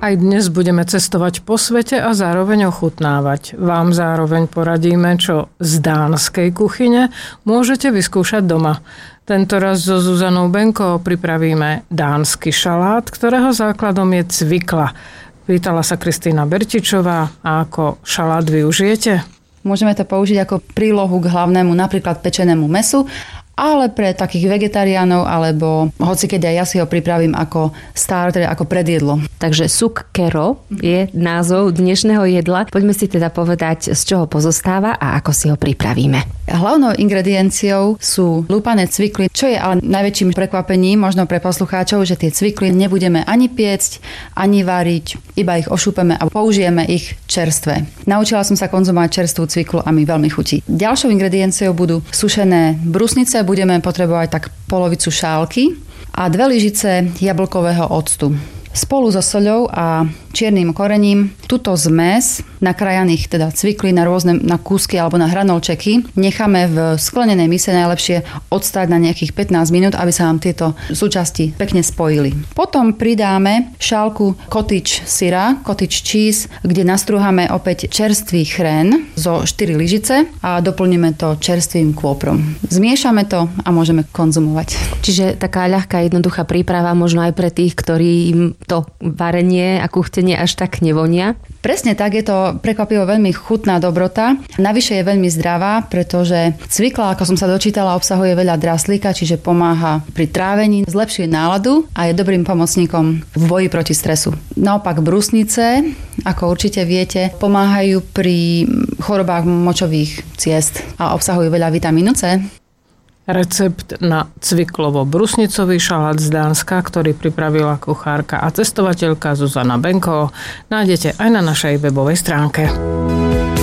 Aj dnes budeme cestovať po svete a zároveň ochutnávať. Vám zároveň poradíme, čo z dánskej kuchyne môžete vyskúšať doma. Tentoraz so Zuzanou Benko pripravíme dánsky šalát, ktorého základom je cvikla. Pýtala sa Kristýna Bertičová, a ako šalát využijete? Môžeme to použiť ako prílohu k hlavnému, napríklad pečenému mäsu, ale pre takých vegetariánov, alebo hoci keď aj ja si ho pripravím ako starter, ako predjedlo. Takže suk kero je názov dnešného jedla. Poďme si teda povedať, z čoho pozostáva a ako si ho pripravíme. Hlavnou ingredienciou sú lúpané cvikly, čo je ale najväčším prekvapením možno pre poslucháčov, že tie cvikly nebudeme ani piecť, ani variť, iba ich ošúpeme a použijeme ich čerstvé. Naučila som sa konzumovať čerstvú cviklu a mi veľmi chutí. Ďalšou ingredienciou budú sušené brusnice, budeme potrebovať tak polovicu šálky a 2 lyžice jablkového octu. Spolu so soľou a čiernym korením túto zmes nakrájaných teda cvikly na kúsky alebo na hranolčeky necháme v sklenenej mise najlepšie odstať na nejakých 15 minút, aby sa nám tieto súčasti pekne spojili. Potom pridáme šálku cottage syra, cottage cheese, kde nastrúhame opäť čerstvý chrén zo 4 lyžice a doplníme to čerstvým kôprom. Zmiešame to a môžeme konzumovať. Čiže taká ľahká, jednoduchá príprava možno aj pre tých, ktorí to varenie a kuchtenie až tak nevonia. Presne tak, je to prekvapivo veľmi chutná dobrota. Navyše je veľmi zdravá, pretože cvikla, ako som sa dočítala, obsahuje veľa draslíka, čiže pomáha pri trávení, zlepšuje náladu a je dobrým pomocníkom v boji proti stresu. Naopak brusnice, ako určite viete, pomáhajú pri chorobách močových ciest a obsahujú veľa vitamínu C. Recept na cviklovo-brusnicový šalát z Dánska, ktorý pripravila kuchárka a cestovateľka Zuzana Benko, nájdete aj na našej webovej stránke.